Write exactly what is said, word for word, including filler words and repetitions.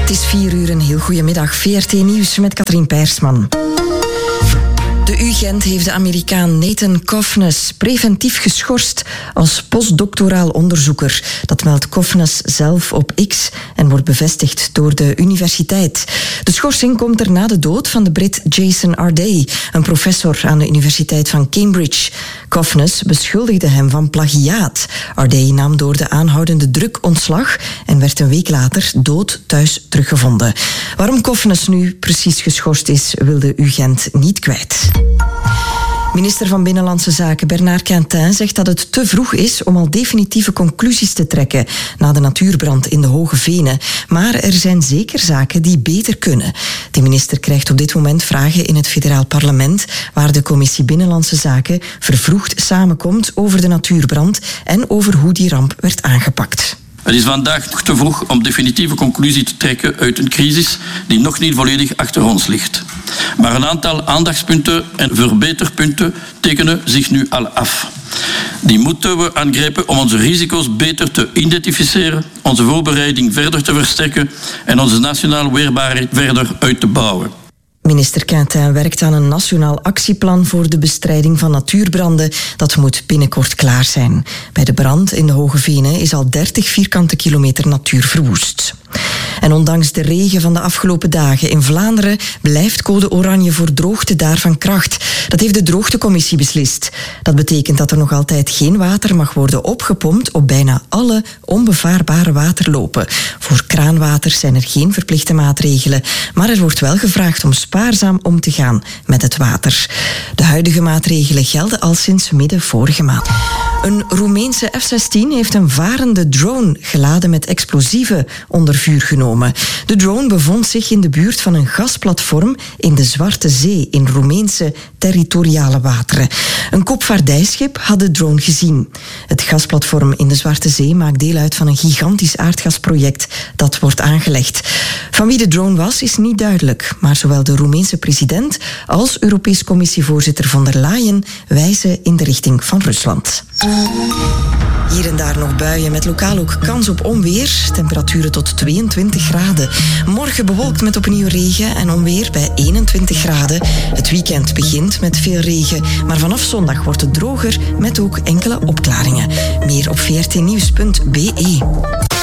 Het is vier uur, een heel goede middag. V R T Nieuws met Katrien Peirsman. De U Gent heeft de Amerikaan Nathan Kofnes preventief geschorst als postdoctoraal onderzoeker. Dat meldt Kofnes zelf op X en wordt bevestigd door de universiteit. De schorsing komt er na de dood van de Brit Jason Arday, een professor aan de Universiteit van Cambridge. Kofnes beschuldigde hem van plagiaat. Arday nam door de aanhoudende druk ontslag en werd een week later dood thuis teruggevonden. Waarom Kofnes nu precies geschorst is, wil de U Gent niet kwijt. Minister van Binnenlandse Zaken Bernard Quintin zegt dat het te vroeg is om al definitieve conclusies te trekken na de natuurbrand in de Hoge Venen. Maar er zijn zeker zaken die beter kunnen. De minister krijgt op dit moment vragen in het federaal parlement, waar de commissie Binnenlandse Zaken vervroegd samenkomt over de natuurbrand en over hoe die ramp werd aangepakt. Het is vandaag nog te vroeg om definitieve conclusie te trekken uit een crisis die nog niet volledig achter ons ligt. Maar een aantal aandachtspunten en verbeterpunten tekenen zich nu al af. Die moeten we aangrijpen om onze risico's beter te identificeren, onze voorbereiding verder te versterken en onze nationale weerbaarheid verder uit te bouwen. Minister Quintin werkt aan een nationaal actieplan voor de bestrijding van natuurbranden. Dat moet binnenkort klaar zijn. Bij de brand in de Hoge Venen is al dertig vierkante kilometer natuur verwoest. En ondanks de regen van de afgelopen dagen in Vlaanderen blijft code oranje voor droogte daar van kracht. Dat heeft de droogtecommissie beslist. Dat betekent dat er nog altijd geen water mag worden opgepompt op bijna alle onbevaarbare waterlopen. Voor kraanwater zijn er geen verplichte maatregelen, maar er wordt wel gevraagd om spaarzaam om te gaan met het water. De huidige maatregelen gelden al sinds midden vorige maand. Een Roemeense F zestien heeft een varende drone geladen met explosieven onder vuur genomen. De drone bevond zich in de buurt van een gasplatform in de Zwarte Zee in Roemeense territoriale wateren. Een koopvaardijschip had de drone gezien. Het gasplatform in de Zwarte Zee maakt deel uit van een gigantisch aardgasproject dat wordt aangelegd. Van wie de drone was, is niet duidelijk, maar zowel de Roemeense president als Europees Commissievoorzitter von der Leyen wijzen in de richting van Rusland. Hier en daar nog buien met lokaal ook kans op onweer. Temperaturen tot tweeëntwintig graden. Morgen bewolkt met opnieuw regen en onweer bij eenentwintig graden. Het weekend begint met veel regen, maar vanaf zondag wordt het droger met ook enkele opklaringen. Meer op v r t nieuws punt b e.